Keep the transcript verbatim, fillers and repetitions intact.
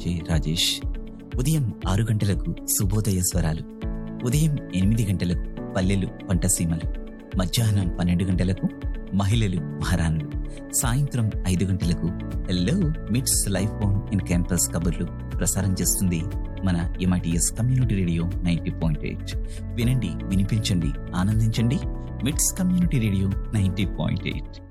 RJ Rajesh. ఉదయం ఆరు గంటలకు శుభోదయ స్వరాలు, ఉదయం ఎనిమిది గంటలకు పల్లెలు పంటసీమలు, మధ్యాహ్నం పన్నెండు గంటలకు మహిళలు మహారాణులు, సాయంత్రం ఐదు గంటలకు హెల్లో మిట్స్ లైఫ్ ఫోన్ ఇన్ క్యాంపస్ కబుర్లు ప్రసారం చేస్తుంది మన MITS community radio ninety point eight. వినండి, వినిపించండి, ఆనందించండి. మిట్స్ community radio ninety point eight.